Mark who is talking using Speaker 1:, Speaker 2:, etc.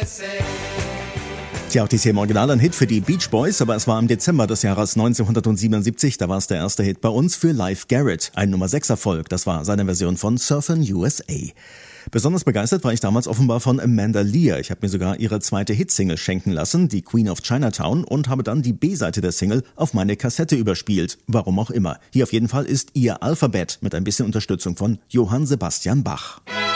Speaker 1: Tja, auch dies hier im Original ein Hit für die Beach Boys, aber es war im Dezember des Jahres 1977, da war es der erste Hit bei uns für Leif Garrett. Ein Nummer-6-Erfolg, das war seine Version von Surfin' USA. Besonders begeistert war ich damals offenbar von Amanda Lear. Ich habe mir sogar ihre zweite Hitsingle schenken lassen, die Queen of Chinatown, und habe dann die B-Seite der Single auf meine Kassette überspielt. Warum auch immer. Hier auf jeden Fall ist ihr Alphabet mit ein bisschen Unterstützung von Johann Sebastian Bach.